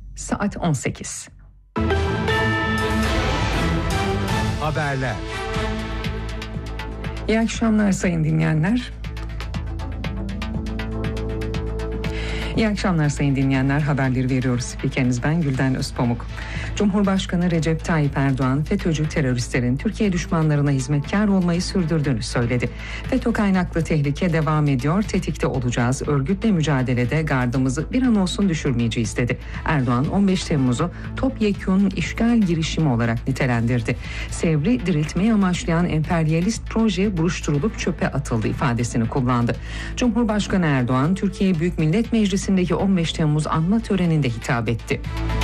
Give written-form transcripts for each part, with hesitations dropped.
Saat 18. Haberler. İyi akşamlar sayın dinleyenler. İyi akşamlar sayın dinleyenler. Haberleri veriyoruz. Spikeriniz ben Gülden Özpamuk. Cumhurbaşkanı Recep Tayyip Erdoğan, FETÖ'cü teröristlerin Türkiye düşmanlarına hizmetkar olmayı sürdürdüğünü söyledi. FETÖ kaynaklı tehlike devam ediyor, tetikte olacağız. Örgütle mücadelede gardımızı bir an olsun düşürmeyeceğiz dedi. Erdoğan 15 Temmuz'u topyekun işgal girişimi olarak nitelendirdi. Sevri diriltmeyi amaçlayan emperyalist proje buruşturulup çöpe atıldı ifadesini kullandı. Cumhurbaşkanı Erdoğan, Türkiye Büyük Millet Meclisi'ndeki 15 Temmuz anma töreninde hitap etti.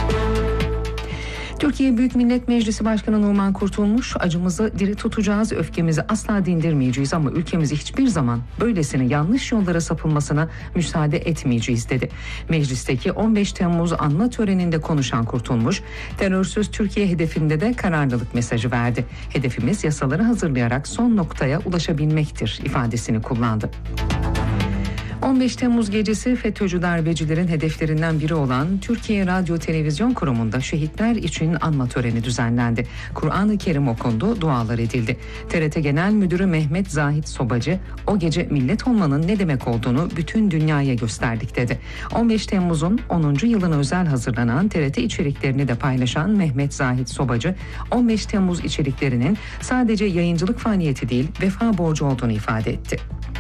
Türkiye Büyük Millet Meclisi Başkanı Numan Kurtulmuş, acımızı diri tutacağız, öfkemizi asla dindirmeyeceğiz ama ülkemizi hiçbir zaman böylesine yanlış yollara sapılmasına müsaade etmeyeceğiz dedi. Meclisteki 15 Temmuz anma töreninde konuşan Kurtulmuş, terörsüz Türkiye hedefinde de kararlılık mesajı verdi. Hedefimiz yasaları hazırlayarak son noktaya ulaşabilmektir ifadesini kullandı. 15 Temmuz gecesi FETÖ'cü darbecilerin hedeflerinden biri olan Türkiye Radyo Televizyon Kurumu'nda şehitler için anma töreni düzenlendi. Kur'an-ı Kerim okundu, dualar edildi. TRT Genel Müdürü Mehmet Zahit Sobacı, o gece millet olmanın ne demek olduğunu bütün dünyaya gösterdik dedi. 15 Temmuz'un 10. yılına özel hazırlanan TRT içeriklerini de paylaşan Mehmet Zahit Sobacı, 15 Temmuz içeriklerinin sadece yayıncılık faaliyeti değil, vefa borcu olduğunu ifade etti.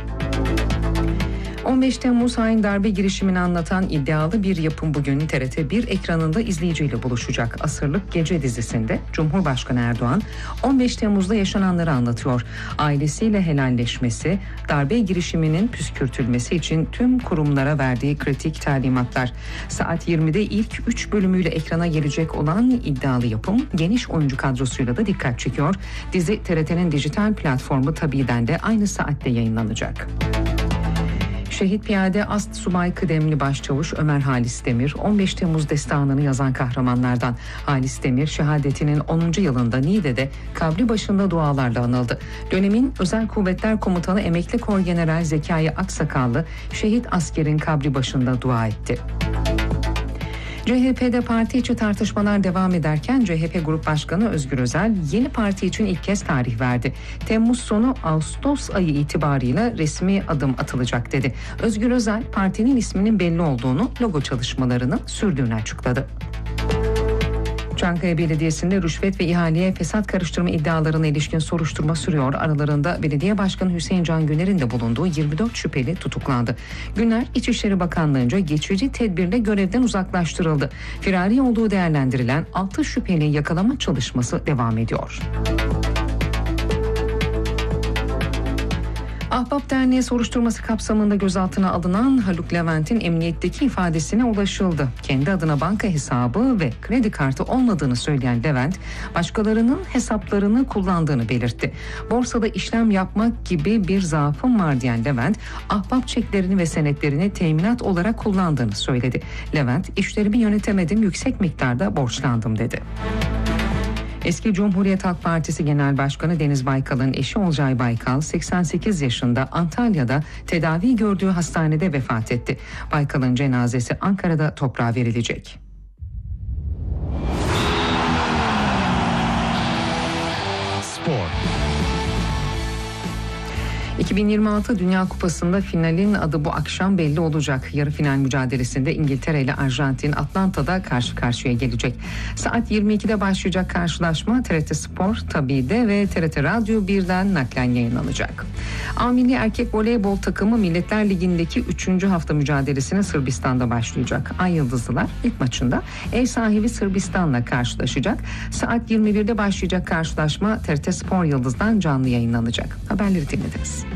15 Temmuz hain darbe girişimini anlatan iddialı bir yapım bugün TRT 1 ekranında izleyiciyle buluşacak. Asırlık Gece dizisinde Cumhurbaşkanı Erdoğan 15 Temmuz'da yaşananları anlatıyor. Ailesiyle helalleşmesi, darbe girişiminin püskürtülmesi için tüm kurumlara verdiği kritik talimatlar. Saat 20'de ilk 3 bölümüyle ekrana gelecek olan iddialı yapım geniş oyuncu kadrosuyla da dikkat çekiyor. Dizi TRT'nin dijital platformu Tabi'den de aynı saatte yayınlanacak. Şehit piyade Astsubay Kıdemli Başçavuş Ömer Halis Demir, 15 Temmuz destanını yazan kahramanlardan. Halis Demir, şehadetinin 10. yılında Niğde'de kabri başında dualarla anıldı. Dönemin Özel Kuvvetler Komutanı Emekli Korgeneral Zekai Aksakallı, şehit askerin kabri başında dua etti. CHP'de parti içi tartışmalar devam ederken CHP Grup Başkanı Özgür Özel yeni parti için ilk kez tarih verdi. Temmuz sonu Ağustos ayı itibarıyla resmi adım atılacak dedi. Özgür Özel partinin isminin belli olduğunu, logo çalışmalarını sürdüğünü açıkladı. Çankaya Belediyesi'nde rüşvet ve ihaleye fesat karıştırma iddialarına ilişkin soruşturma sürüyor. Aralarında Belediye Başkanı Hüseyin Can Güner'in de bulunduğu 24 şüpheli tutuklandı. Güner, İçişleri Bakanlığı'nca geçici tedbirle görevden uzaklaştırıldı. Firari olduğu değerlendirilen 6 şüpheli yakalama çalışması devam ediyor. Ahbap Derneği soruşturması kapsamında gözaltına alınan Haluk Levent'in emniyetteki ifadesine ulaşıldı. Kendi adına banka hesabı ve kredi kartı olmadığını söyleyen Levent, başkalarının hesaplarını kullandığını belirtti. Borsada işlem yapmak gibi bir zaafım var diyen Levent, ahbap çeklerini ve senetlerini teminat olarak kullandığını söyledi. Levent, işlerimi yönetemedim, yüksek miktarda borçlandım dedi. Eski Cumhuriyet Halk Partisi Genel Başkanı Deniz Baykal'ın eşi Olcay Baykal 88 yaşında Antalya'da tedavi gördüğü hastanede vefat etti. Baykal'ın cenazesi Ankara'da toprağa verilecek. Spor. 2026 Dünya Kupası'nda finalin adı bu akşam belli olacak. Yarı final mücadelesinde İngiltere ile Arjantin Atlanta'da karşı karşıya gelecek. Saat 22'de başlayacak karşılaşma TRT Spor, Tabi'de ve TRT Radyo 1'den naklen yayınlanacak. A Milli Erkek Voleybol takımı Milletler Ligi'ndeki 3. hafta mücadelesine Sırbistan'da başlayacak. Ay Yıldızlılar ilk maçında ev sahibi Sırbistan'la karşılaşacak. Saat 21'de başlayacak karşılaşma TRT Spor Yıldız'dan canlı yayınlanacak. Haberleri dinlediniz.